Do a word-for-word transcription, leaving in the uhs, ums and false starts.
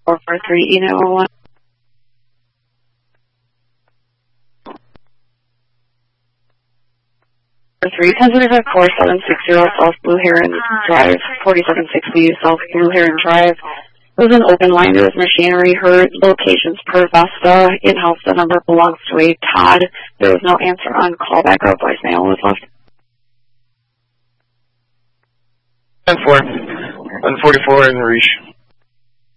four four three E nine one one. Three ten seventy five four seven six zero South Blue Heron Drive, forty seven sixty South Blue Heron Drive. It was an open line. There was machinery heard. Locations per Vesta. In-house, the number belongs to a Todd. There was no answer on callback or voicemail was left. ten four. one forty-four in Reach.